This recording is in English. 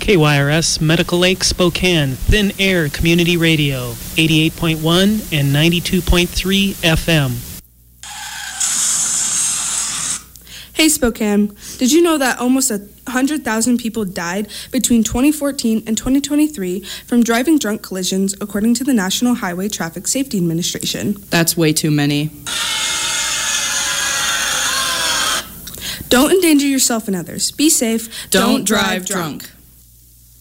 KYRS Medical Lake Spokane, Thin Air Community Radio, 88.1 and 92.3 FM. Hey Spokane, did you know that almost 100,000 people died between 2014 and 2023 from driving drunk collisions, according to the National Highway Traffic Safety Administration? That's way too many. Don't endanger yourself and others. Be safe. Don't drive drunk.